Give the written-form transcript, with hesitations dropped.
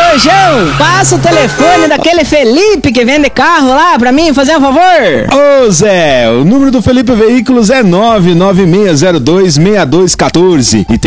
Ô, João, passa o telefone daquele Felipe que vende carro lá pra mim, fazer um favor. Ô, Zé, o número do Felipe Veículos é 996026214 e tem